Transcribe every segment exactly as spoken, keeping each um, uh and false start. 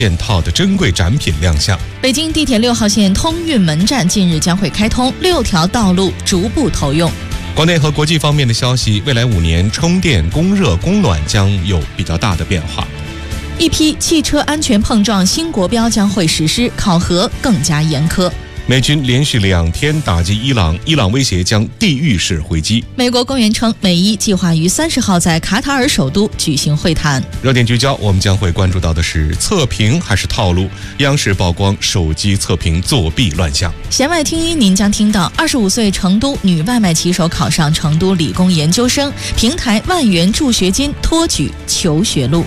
件套的珍贵展品亮相。 北京地铁六号线通运门站近日将会开通，六条道路逐步投用。 国内和国际方面的消息，未来五年充电、供热、供暖将有比较大的变化。 一批汽车安全碰撞新国标将会实施，考核更加严苛。 美军连续两天打击伊朗，伊朗威胁将地狱式回击。 美国官员称，美伊计划于三十号在卡塔尔首都举行会谈。 热点聚焦，我们将会关注到的是测评还是套路？央视曝光手机测评作弊乱象。 弦外听音，您将听到二十五岁成都女外卖骑手考上成都理工研究生，平台万元助学金托举求学路。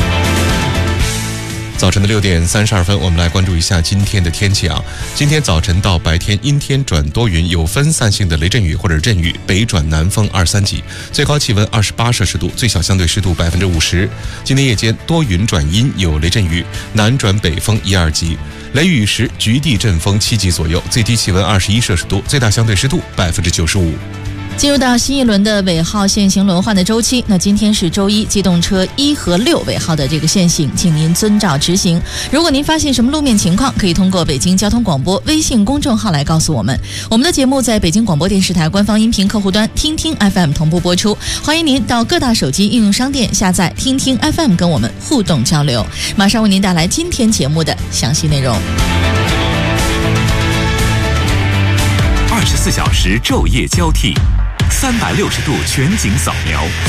早晨的六点三十二分，我们来关注一下今天的天气啊。今天早晨到白天阴天转多云，有分散性的雷阵雨或者阵雨，北转南风二三级，最高气温二十八摄氏度，最小相对湿度百分之五十。今天夜间多云转阴，有雷阵雨，南转北风一二级，雷雨时局地阵风七级左右，最低气温二十一摄氏度，最大相对湿度百分之九十五。 进入到新一轮的尾号限行轮换的周期，那今天是周一，机动车一和六尾号的这个限行，请您遵照执行。如果您发现什么路面情况，可以通过北京交通广播微信公众号来告诉我们。我们的节目在北京广播电视台官方音频客户端听听 F M 同步播出，欢迎您到各大手机应用商店下载听听 F M 跟我们互动交流。马上为您带来今天节目的详细内容。 二十四小时昼夜交替，三百六十度全景扫描。